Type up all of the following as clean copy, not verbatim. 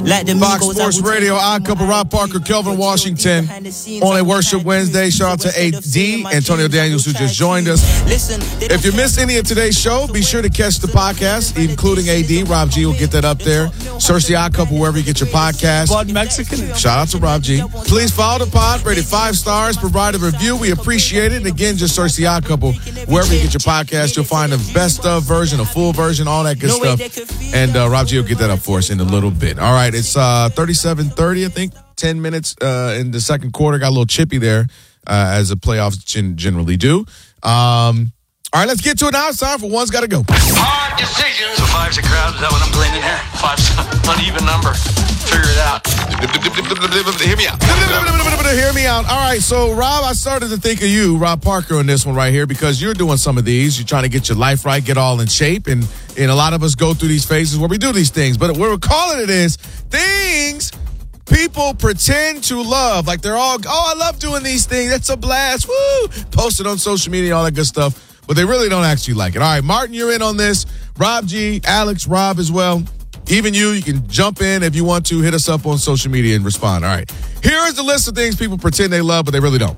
Fox Sports Radio, Odd Couple, Rob Parker, Kelvin Washington. On a Worship Wednesday, shout out to AD, Antonio Daniels, who just joined us. If you missed any of today's show, be sure to catch the podcast, including AD. Rob G will get that up there. Search the Odd Couple wherever you get your podcast. Blood Mexican. Shout out to Rob G. Please follow the pod, rate it 5 stars, provide a review. We appreciate it. And again, just search the Odd Couple wherever you get your podcast. You'll find the best of version, a full version, all that good stuff. And Rob G will get that up for us in a little bit. All right, it's 37:30, I think. 10 minutes in the second quarter. Got a little chippy there, as the playoffs generally do. All right, let's get to it now. It's time for One's Gotta Go. Hard decisions. So 5's a crowd. Is that what I'm playing in here? 5's an uneven number. Figure it out. Hear me out. Hear me out. All right, so Rob, I started to think of you, Rob Parker, on this one right here because you're doing some of these. You're trying to get your life right, get all in shape, and a lot of us go through these phases where we do these things. But what we're calling it is things people pretend to love. Like they're all, I love doing these things. It's a blast. Woo! Post it on social media, all that good stuff. But they really don't actually like it. All right, Martin, you're in on this. Rob G, Alex, Rob as well. Even you can jump in if you want to. Hit us up on social media and respond. All right. Here is the list of things people pretend they love, but they really don't.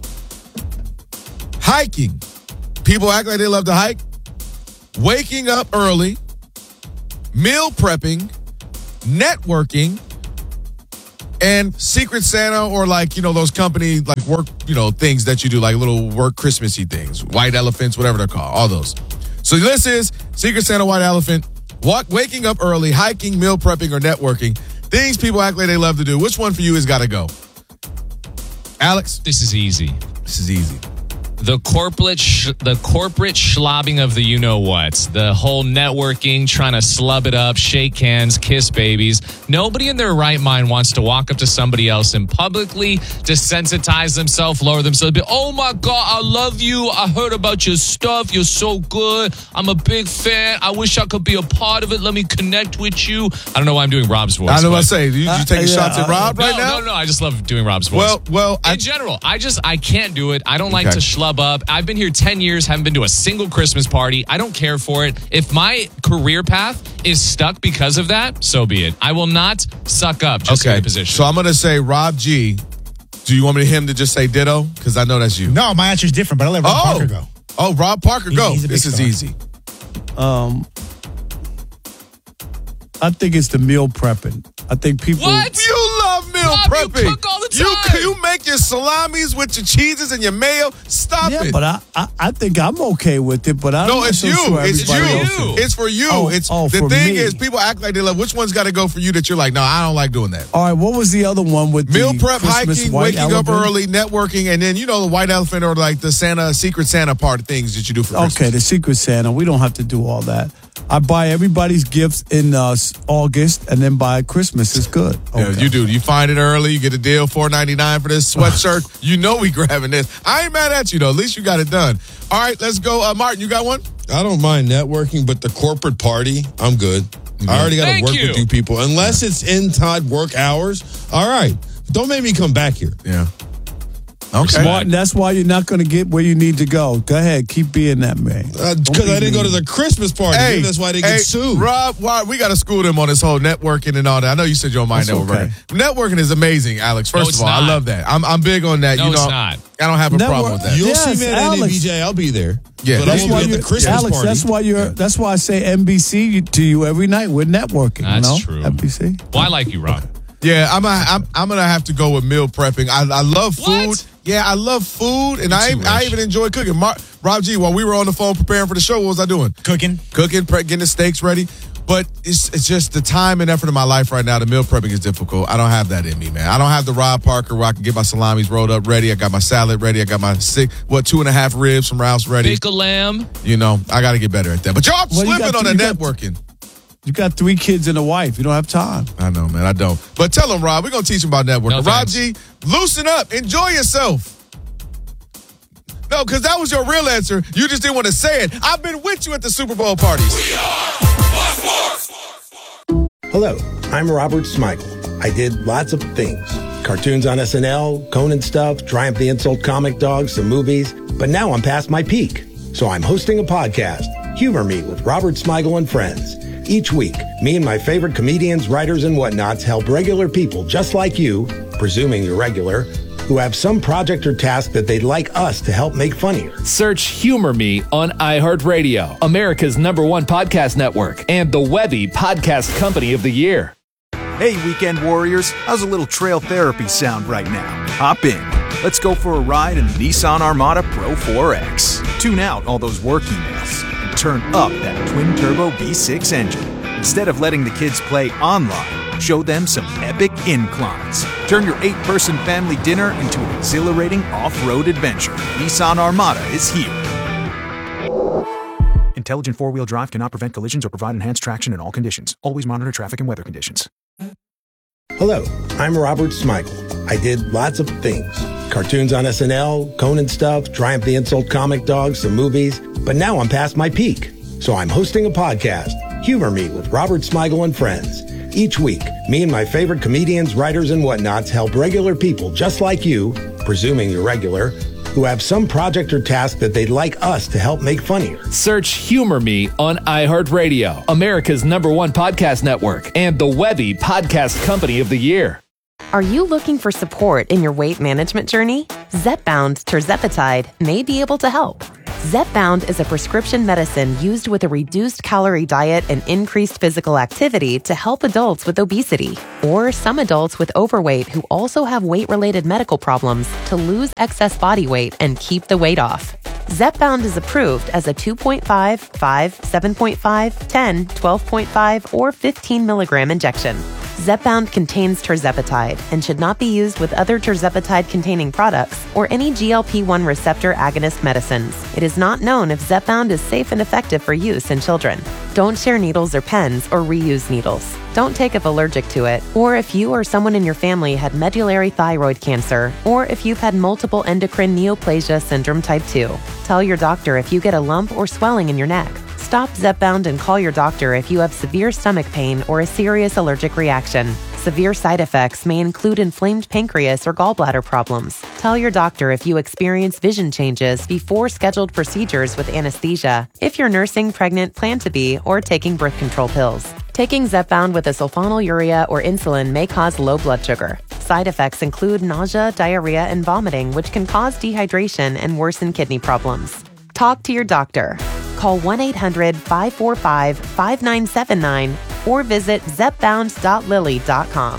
Hiking. People act like they love to hike. Waking up early. Meal prepping. Networking. And Secret Santa, or those company work, things that you do, like little work Christmassy things, white elephants, whatever they're called, all those. So this is Secret Santa, white elephant, waking up early, hiking, meal prepping, or networking. Things people act like they love to do. Which one for you has got to go? Alex? This is easy. This is easy. The corporate schlobbing of the you-know-what. The whole networking, trying to slub it up, shake hands, kiss babies. Nobody in their right mind wants to walk up to somebody else and publicly desensitize themselves, lower themselves, be, oh my God, I love you. I heard about your stuff. You're so good. I'm a big fan. I wish I could be a part of it. Let me connect with you. I don't know why I'm doing Rob's voice. I know what I say. You taking shots at Rob right now? No. I just love doing Rob's voice. Well, in general, I can't do it. I don't like to schlub up. I've been here 10 years, haven't been to a single Christmas party. I don't care for it. If my career path is stuck because of that, so be it. I will not suck up just in a position. So I'm going to say Rob G. Do you want him to just say ditto? Because I know that's you. No, my answer is different, but I'll let Rob Parker go. Oh, Rob Parker, go. This is easy. I think it's the meal prepping. I think people... What? You love meal prepping. You cook all the time. You make your salamis with your cheeses and your mayo. Stop it. Yeah, but I think I'm okay with it, but I'm No, not it's so you. sure It's you. everybody else is. It's for you. The for thing me. is, people act like they love. Which one's got to go for you that you're like, no, I don't like doing that? All right, what was the other one with Meal the prep, Christmas hiking, white waking elephant? up early, networking, and then, the white elephant or like the Secret Santa part of things that you do for Christmas. Okay, the Secret Santa. We don't have to do all that. I buy everybody's gifts in August, and then by Christmas it's good. Okay. Yeah, you do. You find it early. You get a deal, $4.99 for this sweatshirt. You know we grabbing this. I ain't mad at you, though. At least you got it done. All right, let's go. Martin, you got one? I don't mind networking, but the corporate party, I'm good. I already got to work with you people. Unless it's inside work hours, all right. Don't make me come back here. Yeah. Okay. Martin, that's why you're not going to get where you need to go. Go ahead. Keep being that man. Because I didn't go to the Christmas party. Maybe that's why they get sued. Rob, we got to school them on this whole networking and all that. I know you said you don't mind networking. Okay. Networking is amazing, Alex. First of all, I love that. I'm big on that. No, it's not. I don't have a problem with that. You'll Yes, see me at Alex. NABJ. I'll be there. Yeah. But That's I why won't be at the Christmas Alex, party. that's why I say NBC to you every night. We're networking. That's true. NBC. Well, I like you, Rob. Yeah, I'm gonna have to go with meal prepping. I love food. What? Yeah, I love food, and I even enjoy cooking. Rob G, while we were on the phone preparing for the show, what was I doing? Cooking, getting the steaks ready. But it's just the time and effort of my life right now. The meal prepping is difficult. I don't have that in me, man. I don't have the Rob Parker where I can get my salamis rolled up ready. I got my salad ready. I got my 2.5 ribs from Ralph's ready. Bake a lamb. I got to get better at that. But y'all slipping on the networking. You got 3 kids and a wife. You don't have time. I know, man. I don't. But tell them, Rob, we're going to teach them about networking. No, Rob thanks. G, loosen up. Enjoy yourself. No, because that was your real answer. You just didn't want to say it. I've been with you at the Super Bowl parties. We are Fox Sports. Hello, I'm Robert Smigel. I did lots of things. Cartoons on SNL, Conan stuff, Triumph the Insult comic dogs, some movies. But now I'm past my peak. So I'm hosting a podcast, Humor Me with Robert Smigel and Friends. Each week, me and my favorite comedians, writers, and whatnots help regular people just like you, presuming you're regular, who have some project or task that they'd like us to help make funnier. Search Humor Me on iHeartRadio, America's #1 podcast network, and the Webby Podcast Company of the Year. Hey, weekend warriors, how's a little trail therapy sound right now? Hop in. Let's go for a ride in the Nissan Armada Pro 4X. Tune out all those work emails and turn up that twin-turbo V6 engine. Instead of letting the kids play online, show them some epic inclines. Turn your 8-person family dinner into an exhilarating off-road adventure. Nissan Armada is here. Intelligent four-wheel drive cannot prevent collisions or provide enhanced traction in all conditions. Always monitor traffic and weather conditions. Hello, I'm Robert Smigel. I did lots of things. Cartoons on SNL, Conan stuff, Triumph the Insult Comic Dog, some movies. But now I'm past my peak. So I'm hosting a podcast, Humor Me with Robert Smigel and friends. Each week, me and my favorite comedians, writers, and whatnots help regular people just like you, presuming you're regular, who have some project or task that they'd like us to help make funnier. Search Humor Me on iHeartRadio, America's #1 podcast network, and the Webby Podcast Company of the Year. Are you looking for support in your weight management journey? Zepbound tirzepatide may be able to help. Zepbound is a prescription medicine used with a reduced calorie diet and increased physical activity to help adults with obesity, or some adults with overweight who also have weight-related medical problems to lose excess body weight and keep the weight off. Zepbound is approved as a 2.5, 5, 7.5, 10, 12.5, or 15 milligram injection. Zepbound contains tirzepatide and should not be used with other tirzepatide-containing products or any GLP-1 receptor agonist medicines. It is not known if Zepbound is safe and effective for use in children. Don't share needles or pens or reuse needles. Don't take if allergic to it, or if you or someone in your family had medullary thyroid cancer, or if you've had multiple endocrine neoplasia syndrome type 2. Tell your doctor if you get a lump or swelling in your neck. Stop Zepbound and call your doctor if you have severe stomach pain or a serious allergic reaction. Severe side effects may include inflamed pancreas or gallbladder problems. Tell your doctor if you experience vision changes before scheduled procedures with anesthesia, if you're nursing, pregnant, plan to be, or taking birth control pills. Taking Zepbound with a sulfonylurea or insulin may cause low blood sugar. Side effects include nausea, diarrhea, and vomiting, which can cause dehydration and worsen kidney problems. Talk to your doctor. Call 1-800-545-5979 or visit zepbound.lily.com.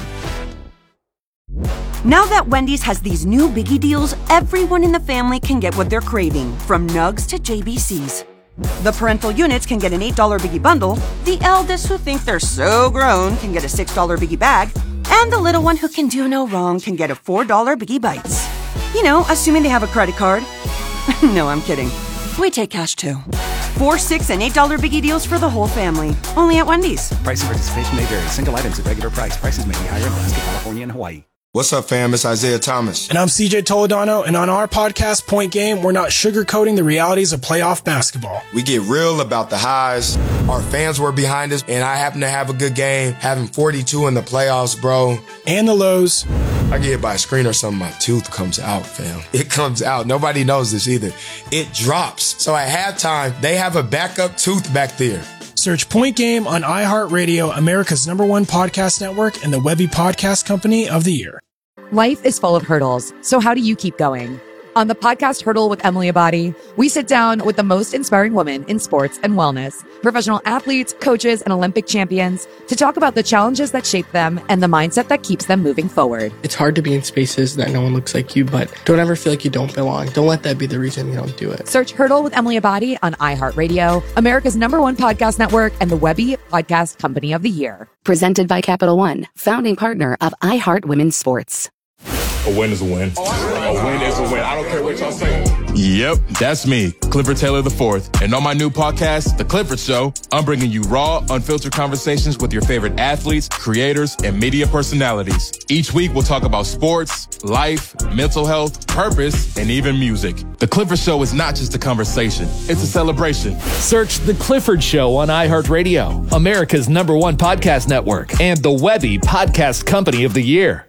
Now that Wendy's has these new biggie deals, everyone in the family can get what they're craving, from nugs to JBCs. The parental units can get an $8 biggie bundle, the eldest who think they're so grown can get a $6 biggie bag, and the little one who can do no wrong can get a $4 biggie bites. You know, assuming they have a credit card. No, I'm kidding. We take cash too. 4, 6, and $8 biggie deals for the whole family. Only at Wendy's. Price and participation may vary. Single items at regular price. Prices may be higher in Alaska, California, and Hawaii. What's up, fam? It's Isaiah Thomas. And I'm CJ Toledano, and on our podcast, Point Game, we're not sugarcoating the realities of playoff basketball. We get real about the highs. Our fans were behind us, and I happen to have a good game, having 42 in the playoffs, bro. And the lows. I get hit by a screen or something, my tooth comes out, fam. It comes out. Nobody knows this either. It drops. So at halftime, they have a backup tooth back there. Search Point Game on iHeartRadio, America's #1 podcast network, and the Webby Podcast Company of the Year. Life is full of hurdles, so how do you keep going? On the podcast Hurdle with Emily Abadi, we sit down with the most inspiring women in sports and wellness, professional athletes, coaches, and Olympic champions to talk about the challenges that shape them and the mindset that keeps them moving forward. It's hard to be in spaces that no one looks like you, but don't ever feel like you don't belong. Don't let that be the reason you don't do it. Search Hurdle with Emily Abadi on iHeartRadio, America's #1 podcast network, and the Webby Podcast Company of the Year. Presented by Capital One, founding partner of iHeart Women's Sports. A win is a win. A win is a win. I don't care what y'all say. Yep, that's me, Clifford Taylor IV. And on my new podcast, The Clifford Show, I'm bringing you raw, unfiltered conversations with your favorite athletes, creators, and media personalities. Each week, we'll talk about sports, life, mental health, purpose, and even music. The Clifford Show is not just a conversation, it's a celebration. Search The Clifford Show on iHeartRadio, America's #1 podcast network, and the Webby Podcast Company of the Year.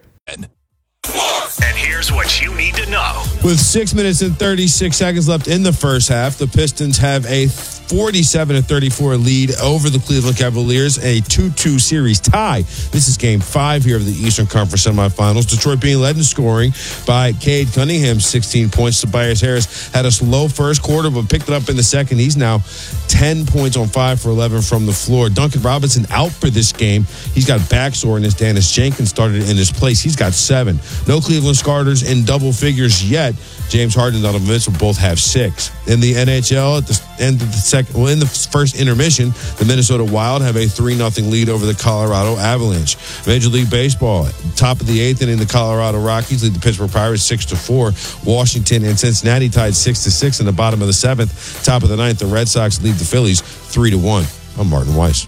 And here's what you need to know. With 6 minutes and 36 seconds left in the first half, the Pistons have a 47-34 lead over the Cleveland Cavaliers, a 2-2 series tie. This is game 5 here of the Eastern Conference semifinals. Detroit being led in scoring by Cade Cunningham, 16 points. Tobias Harris had a slow first quarter, but picked it up in the second. He's now 10 points on 5 for 11 from the floor. Duncan Robinson out for this game. He's got back soreness. Dennis Jenkins started in his place. He's got 7. No Cleveland starters in double figures yet. James Harden and Donovan Mitchell both have 6. In the NHL, at the end of in the first intermission, the Minnesota Wild have a 3-0 lead over the Colorado Avalanche. Major League Baseball, top of the 8th inning, the Colorado Rockies lead the Pittsburgh Pirates 6-4. Washington and Cincinnati tied 6-6 in the bottom of the 7th. Top of the 9th, the Red Sox lead the Phillies 3-1. I'm Martin Weiss.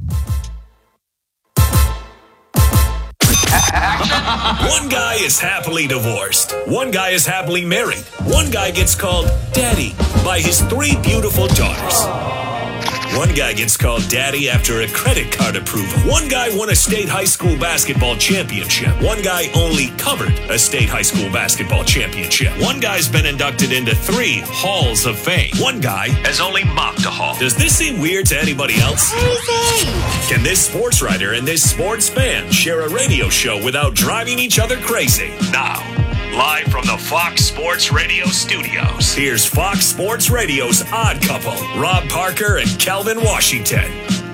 One guy is happily divorced. One guy is happily married. One guy gets called daddy by his 3 beautiful daughters. One guy gets called daddy after a credit card approval. One guy won a state high school basketball championship. One guy only covered a state high school basketball championship. One guy's been inducted into 3 halls of fame. One guy has only mopped a hall. Does this seem weird to anybody else? Can this sports writer and this sports fan share a radio show without driving each other crazy? Now, live from the Fox Sports Radio studios, here's Fox Sports Radio's Odd Couple, Rob Parker and Calvin Washington.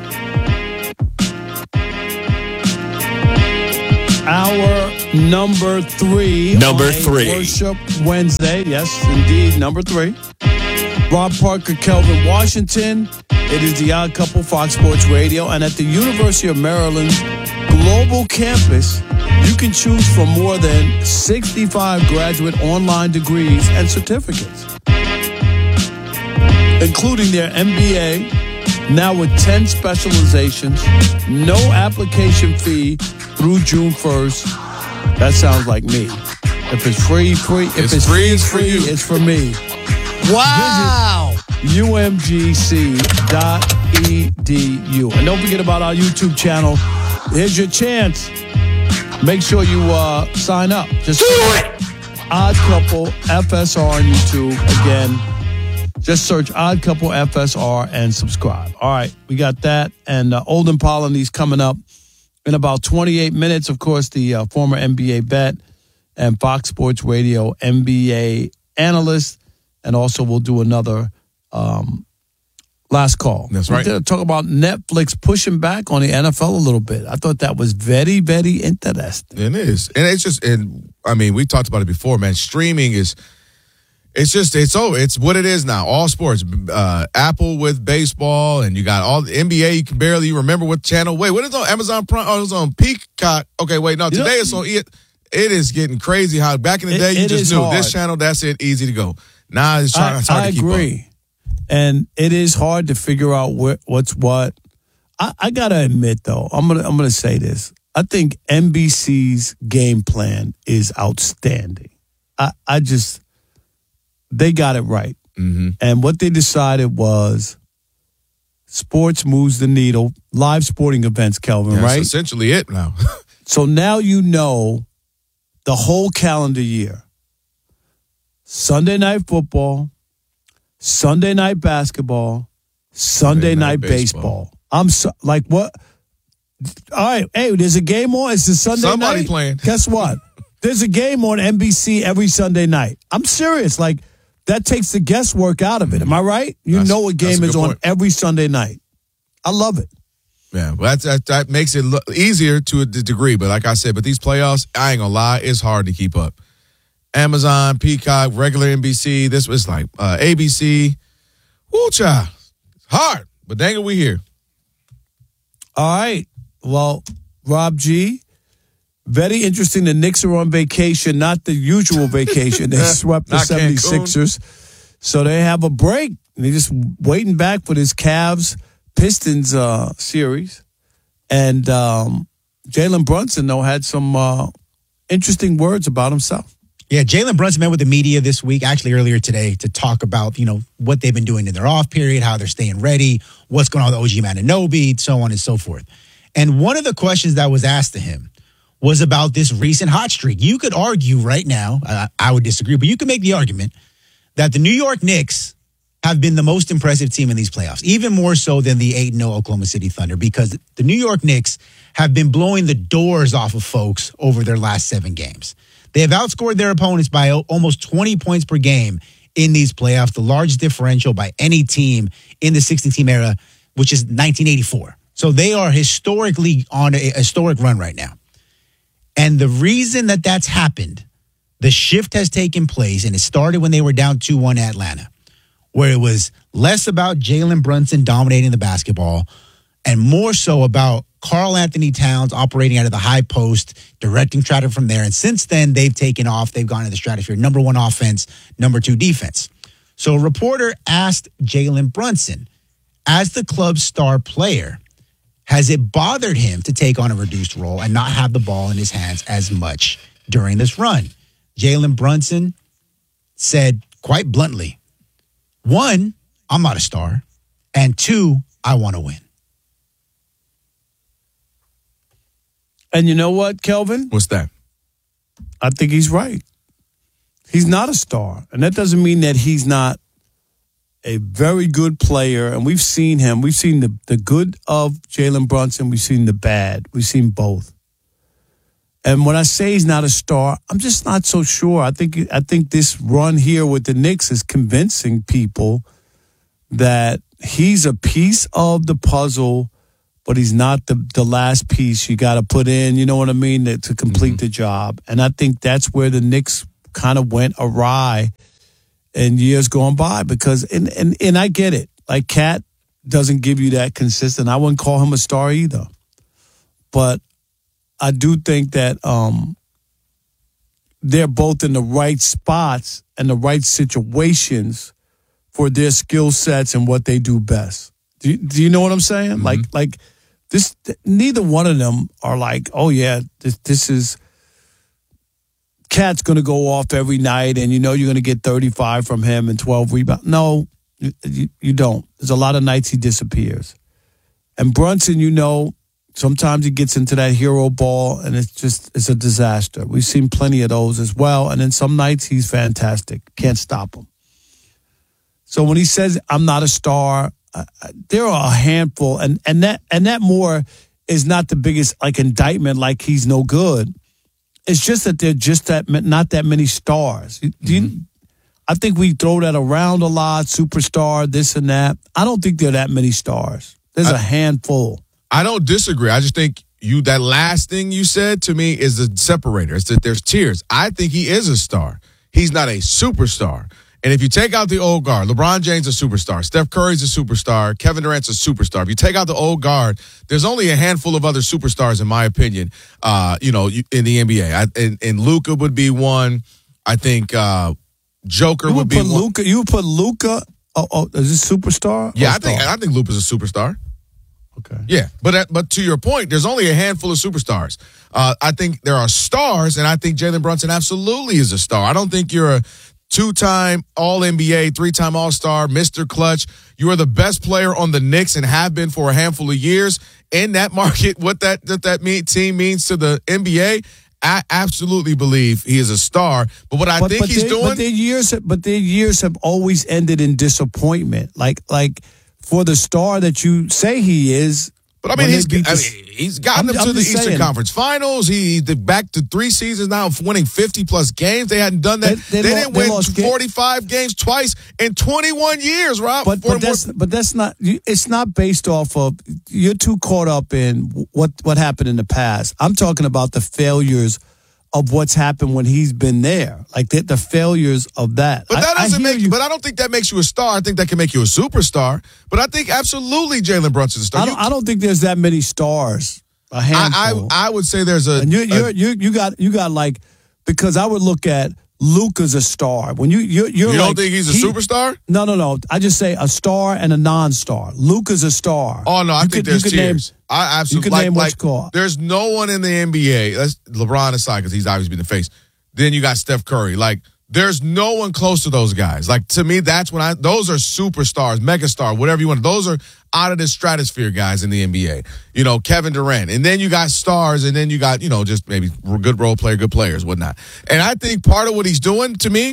Hour number 3. Number 3. Worship Wednesday. Yes, indeed, number 3. Rob Parker, Calvin Washington. It is the Odd Couple, Fox Sports Radio. And at the University of Maryland's global campus, you can choose from more than 65 graduate online degrees and certificates, including their MBA, now with 10 specializations, no application fee through June 1st. That sounds like me. If it's free. If it's free, it's for you. It's for me. Wow. Visit umgc.edu. And don't forget about our YouTube channel. Here's your chance. Make sure you sign up. Just do it. Odd Couple FSR on YouTube. Again, just search Odd Couple FSR and subscribe. All right, we got that. And Olden Polynice coming up in about 28 minutes. Of course, the former NBA vet and Fox Sports Radio NBA analyst. And also we'll do another last call. That's right. We're going to talk about Netflix pushing back on the NFL a little bit. I thought that was very, very interesting. It is. And it's just, we talked about it before, man. Streaming is, it's what it is now. All sports. Apple with baseball, and you got all the NBA. You can barely remember what channel. Wait, what is it on Amazon Prime? Oh, it's on Peacock. Okay, wait, no, today it's on it. It is getting crazy how back in the day you just knew hard. This channel, that's it, easy to go. Now it's hard to keep up. I agree. And it is hard to figure out what's what. I gotta admit though, I'm gonna say this. I think NBC's game plan is outstanding. They got it right. Mm-hmm. And what they decided was sports moves the needle. Live sporting events, Kelvin, right? That's essentially it now. So now you know the whole calendar year. Sunday night football, Sunday night basketball, Sunday night baseball. I'm like, what? All right, hey, there's a game on. It's a Sunday night. Somebody playing. Guess what? There's a game on NBC every Sunday night. I'm serious. Like, that takes the guesswork out of it. Am I right? You know a game is on every Sunday night. I love it. Yeah, well, that makes it easier to a degree. But like I said, these playoffs, I ain't gonna lie, it's hard to keep up. Amazon, Peacock, regular NBC, this was like ABC. Woo, child. It's hard, but dang it, we here. All right. Well, Rob G., very interesting. The Knicks are on vacation, not the usual vacation. They swept the 76ers. So they have a break. They're just waiting back for this Cavs-Pistons series. And Jalen Brunson, though, had some interesting words about himself. Yeah, Jalen Brunson met with the media this week, actually earlier today, to talk about, what they've been doing in their off period, how they're staying ready, what's going on with OG Anunoby, so on and so forth. And one of the questions that was asked to him was about this recent hot streak. You could argue right now, I would disagree, but you could make the argument that the New York Knicks have been the most impressive team in these playoffs, even more so than the 8-0 Oklahoma City Thunder, because the New York Knicks have been blowing the doors off of folks over their last 7 games. They have outscored their opponents by almost 20 points per game in these playoffs, the largest differential by any team in the 16-team era, which is 1984. So they are historically on a historic run right now. And the reason that that's happened, the shift has taken place, and it started when they were down 2-1 at Atlanta, where it was less about Jalen Brunson dominating the basketball and more so about Karl Anthony Towns operating out of the high post, directing traffic from there. And since then, they've taken off. They've gone to the stratosphere. Number 1 offense, number 2 defense. So a reporter asked Jalen Brunson, as the club's star player, has it bothered him to take on a reduced role and not have the ball in his hands as much during this run? Jalen Brunson said quite bluntly, 1, I'm not a star, and 2, I want to win. And you know what, Kelvin? What's that? I think he's right. He's not a star. And that doesn't mean that he's not a very good player. And we've seen him. We've seen the good of Jalen Brunson. We've seen the bad. We've seen both. And when I say he's not a star, I'm just not so sure. I think this run here with the Knicks is convincing people that he's a piece of the puzzle, but he's not the last piece you got to put in, you know what I mean, to complete the job. And I think that's where the Knicks kind of went awry in years going by because, and I get it. Like, Cat doesn't give you that consistent. I wouldn't call him a star either. But I do think that they're both in the right spots and the right situations for their skill sets and what they do best. Do you know what I'm saying? Mm-hmm. Like this, neither one of them are like, oh yeah, this is Cat's going to go off every night, and you know you're going to get 35 from him and 12 rebounds. No, you don't. There's a lot of nights he disappears, and Brunson, you know, sometimes he gets into that hero ball, and it's a disaster. We've seen plenty of those as well, and then some nights he's fantastic. Can't stop him. So when he says I'm not a star, there are a handful, and that more is not the biggest like indictment, like he's no good. It's just that they're just not that many stars. I think we throw that around a lot, superstar, this and that. I don't think there are that many stars. There's a handful. I don't disagree. I just think that last thing you said to me is the separator. It's that there's tiers. I think he is a star. He's not a superstar. And if you take out the old guard, LeBron James is a superstar, Steph Curry's a superstar, Kevin Durant's a superstar. If you take out the old guard, there's only a handful of other superstars, in my opinion, in the NBA. And Luka would be one. I think Joker would be one. You would put Luka, is this superstar? Yeah, I think Luka's a superstar. Okay. Yeah, but to your point, there's only a handful of superstars. I think there are stars, and I think Jalen Brunson absolutely is a star. I don't think you're a 2-time All-NBA, 3-time All-Star, Mr. Clutch. You are the best player on the Knicks and have been for a handful of years. In that market, what that team means to the NBA, I absolutely believe he is a star. But what I think he's doing... But their years have always ended in disappointment. Like for the star that you say he is... But I mean, he's gotten them to the Eastern Conference Finals. He's back to 3 seasons now, winning 50-plus games. They hadn't done that. They didn't win 45 games twice in 21 years, Rob. But that's not. It's not based off of. You're too caught up in what happened in the past. I'm talking about the failures of what's happened when he's been there, like the failures of that. But that doesn't make you. But I don't think that makes you a star. I think that can make you a superstar. But I think absolutely Jalen Brunson's a star. I don't think there's that many stars. A handful. I would say there's a. And you got like, because I would look at Luka's a star. When you don't think he's a superstar? No. I just say a star and a non-star. Luka's a star. Oh no, I think there's tiers. I absolutely you can name what's called. There's no one in the NBA. That's LeBron aside, because he's obviously been the face. Then you got Steph Curry. Like, there's no one close to those guys. Like, to me, that's when those are superstars, megastar, whatever you want. Those are out of the stratosphere guys in the NBA. You know, Kevin Durant. And then you got stars, and then you got, just maybe good role player, good players, whatnot. And I think part of what he's doing, to me,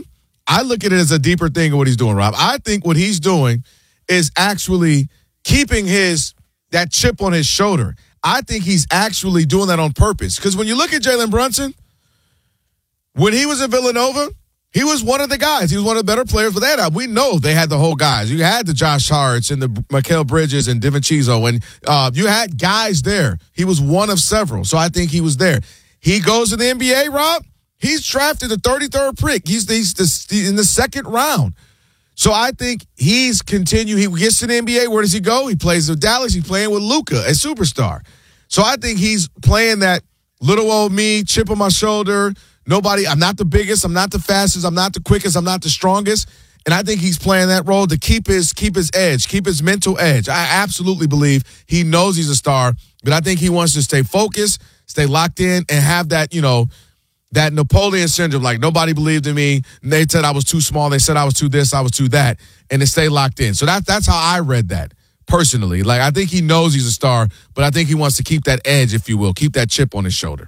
I look at it as a deeper thing of what he's doing, Rob. I think what he's doing is actually keeping that chip on his shoulder. I think he's actually doing that on purpose. Because when you look at Jalen Brunson, when he was in Villanova, he was one of the guys. He was one of the better players. But we know they had the whole guys. You had the Josh Harts and the Mikal Bridges and DiVincenzo, and you had guys there. He was one of several. So I think he was there. He goes to the NBA, Rob. He's drafted the 33rd pick. He's in the second round. So I think he's continued. He gets to the NBA. Where does he go? He plays with Dallas. He's playing with Luka, a superstar. So I think he's playing that little old me, chip on my shoulder. I'm not the biggest. I'm not the fastest. I'm not the quickest. I'm not the strongest. And I think he's playing that role to keep his edge, keep his mental edge. I absolutely believe he knows he's a star, but I think he wants to stay focused, stay locked in, and have that, that Napoleon syndrome, like nobody believed in me. They said I was too small. They said I was too this, I was too that, and to stay locked in. So that's how I read that personally. Like, I think he knows he's a star, but I think he wants to keep that edge, if you will, keep that chip on his shoulder.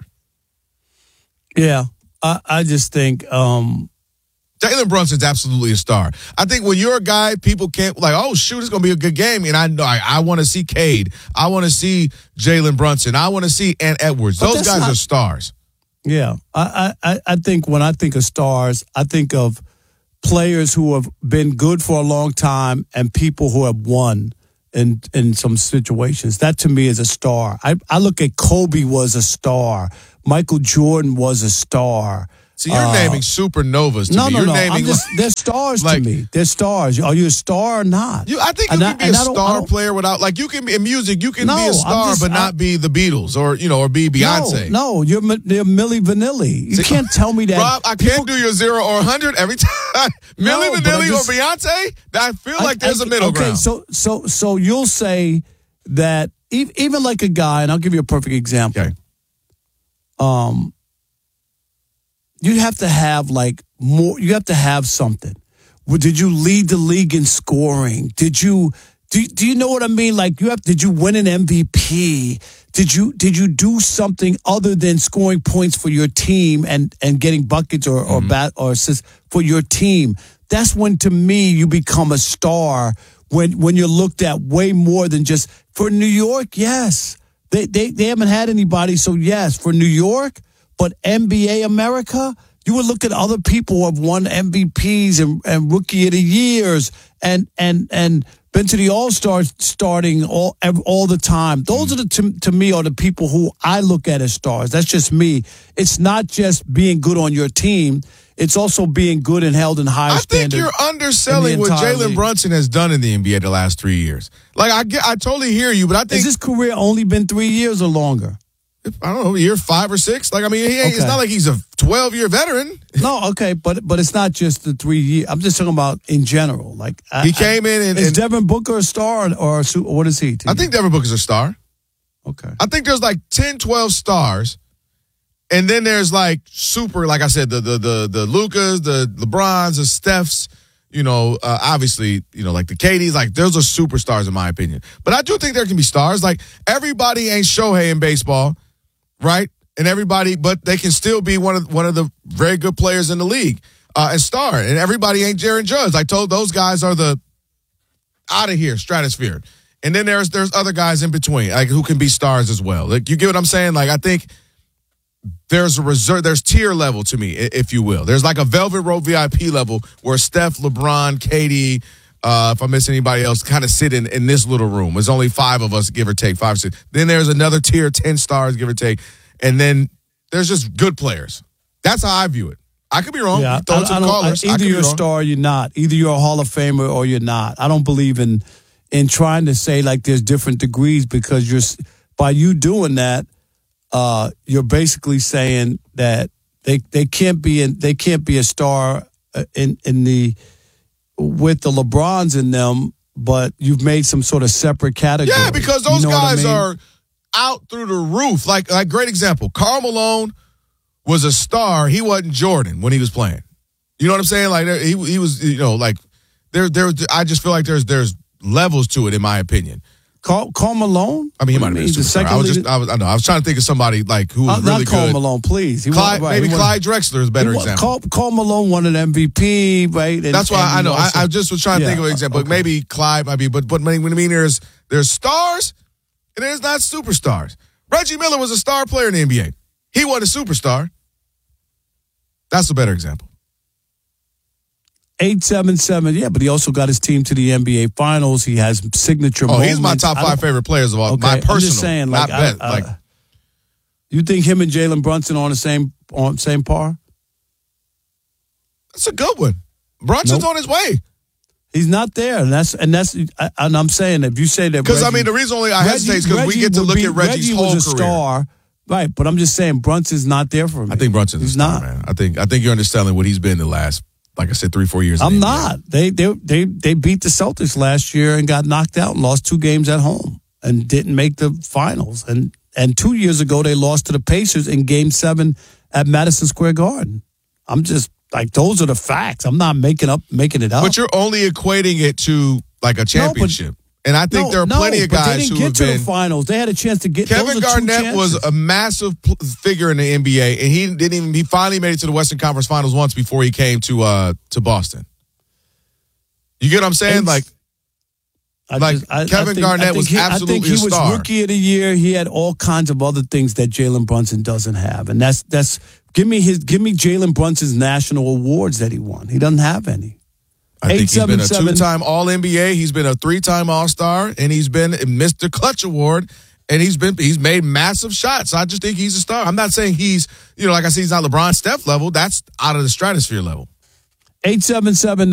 Yeah, I just think Jalen Brunson's absolutely a star. I think when you're a guy, people can't oh shoot, it's gonna be a good game, and I know I want to see Cade, I want to see Jalen Brunson, I want to see Ant Edwards. Those guys are stars. Yeah, I think when I think of stars, I think of players who have been good for a long time and people who have won in some situations. That to me is a star. I look at Kobe was a star. Michael Jordan was a star. See, you're naming supernovas to me. No. They're stars to me. They're stars. Are you a star or not? I think you can be a star player without, you can be in music. You can be a star, but not be the Beatles or be Beyonce. No, you're Milli Vanilli. You can't tell me that. Rob, I can't do your 0 or 100 every time. Milli Vanilli or Beyonce? I feel like there's a middle ground. Okay, so you'll say that even like a guy, and I'll give you a perfect example. Okay. You have to have more. You have to have something. Did you lead the league in scoring? Do you know what I mean? Did you win an MVP? Did you do something other than scoring points for your team and getting buckets or assists for your team? That's when, to me, you become a star. When you're looked at way more than just for New York. Yes, they haven't had anybody. So yes, for New York. But NBA America, you would look at other people who have won MVPs and Rookie of the Years and been to the All-Star starting all the time. Those are to me are the people who I look at as stars. That's just me. It's not just being good on your team. It's also being good and held in high standard. I think you're underselling what Jalen Brunson has done in the NBA the last 3 years. I totally hear you, but I think has his career only been 3 years or longer? I don't know, year 5 or 6. It's not like he's a 12-year veteran. No, okay, but it's not just the 3 years. I'm just talking about in general. He came in and... Is Devin Booker a star or what is he? I think Devin Booker's a star. Okay. I think there's 10, 12 stars, and then there's super, like I said, the Lukas, the LeBrons, the Stephs, obviously, like the KDs, those are superstars in my opinion. But I do think there can be stars. Everybody ain't Shohei in baseball, right? And everybody, but they can still be one of the very good players in the league and star. And everybody ain't Jaren Judge. I told those guys are the out of here stratosphere. And then there's other guys in between, who can be stars as well. You get what I'm saying? I think there's there's tier level to me, if you will. There's a Velvet Rope VIP level where Steph, LeBron, KD, if I miss anybody else, kind of sit in this little room. There's only 5 of us, give or take, 5 or 6. Then there's another tier, 10 stars, give or take. And then there's just good players. That's how I view it. I could be wrong. Yeah, either you're a star or you're not. Either you're a Hall of Famer or you're not. I don't believe in trying to say there's different degrees, because by you doing that, you're basically saying that they can't be a star with the LeBrons in them, but you've made some sort of separate category. Yeah, because those guys are out through the roof. Great example, Karl Malone was a star. He wasn't Jordan when he was playing. You know what I'm saying? He was, there. I just feel like there's levels to it, in my opinion. Karl Malone? I mean, he might have been a He's the superstar. second I was trying to think of somebody like who was really not Karl good. Malone, please. Maybe Clyde Drexler is a better example. Karl Malone won an MVP, right? That's why I know. I just was trying to think of an example. Okay. Maybe Clyde might be, but what I mean there's stars and there's not superstars. Reggie Miller was a star player in the NBA. He wasn't a superstar. That's a better example. 877, yeah, but he also got his team to the NBA Finals. He has signature moments. He's my top 5 favorite players of all. Okay, My personal, I'm just saying, not bet. You think him and Jalen Brunson are on the same par? That's a good one. Brunson's on his way. He's not there, and I'm saying if you say that because the reason only I hesitate is because we get to look at Reggie's whole career. Was a star, right? But I'm just saying Brunson's not there for me. I think Brunson's a star, man. I think you're understanding what he's been the last, like I said, 3-4 years. I'm not. They beat the Celtics last year and got knocked out and lost 2 games at home and didn't make the finals. And 2 years ago they lost to the Pacers in Game 7 at Madison Square Garden. I'm just. Like, those are the facts. I'm not making it up. But you're only equating it to, like, a championship. And I think there are plenty of guys who have been. They didn't get to the finals. They had a chance to get. Kevin Garnett was a massive figure in the NBA, and he finally made it to the Western Conference Finals once before he came to Boston. You get what I'm saying? Kevin Garnett was absolutely a star. I think he was Rookie of the Year. He had all kinds of other things that Jalen Brunson doesn't have, and that's. Give me Jalen Brunson's national awards that he won. He doesn't have any. I think he's been a 2-time All-NBA. He's been a 3-time All-Star, and he's been a Mr. Clutch Award, and he's made massive shots. I just think he's a star. I'm not saying he's, like I said, he's not LeBron Steph level. That's out of the stratosphere level. 877